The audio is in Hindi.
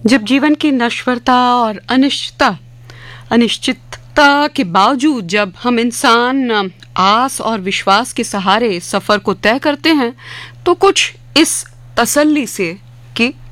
जब जीवन की नश्वरता और अनिश्चितता के बावजूद जब हम इंसान आस और विश्वास के सहारे सफर को तय करते हैं, तो कुछ इस तसल्ली से कि